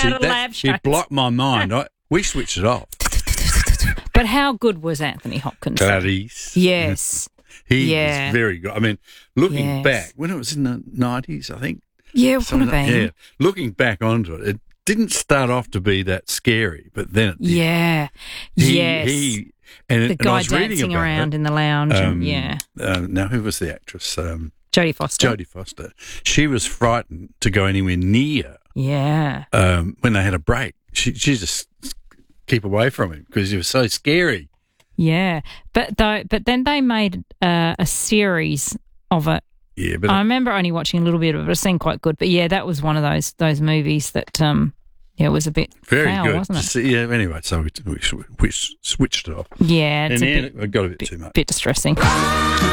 had a lab It blocked my mind. We switched it off. But how good was Anthony Hopkins? Clarice. Yes. He is very good. I mean, looking back, when it was in the 90s, I think. Yeah, it would have been. Yeah, looking back onto it, it didn't start off to be that scary, but then it did. Yeah. The guy dancing around in the lounge. Now, who was the actress? Jodie Foster. Jodie Foster. She was frightened to go anywhere near. Yeah. When they had a break, she just keep away from him because he was so scary. Yeah, but then they made a series of it. Yeah, but I remember only watching a little bit of it. It seemed quite good, but yeah, that was one of those movies that it was a bit very foul, good, wasn't it? Yeah. Anyway, so we switched it off. Yeah, it's it got a bit too much. Bit distressing.